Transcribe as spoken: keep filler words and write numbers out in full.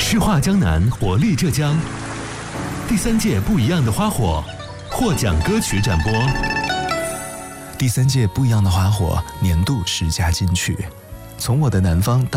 诗画江南，活力浙江。第三届不一样的花火获奖歌曲展播。 第三届不一样的花火年度十佳金曲，从我的南方到